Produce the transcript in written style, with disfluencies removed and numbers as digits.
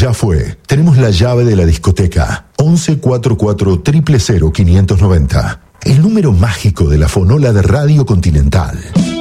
Ya fue. Tenemos la llave de la discoteca. 1144 000 590. El número mágico de la fonola de Radio Continental.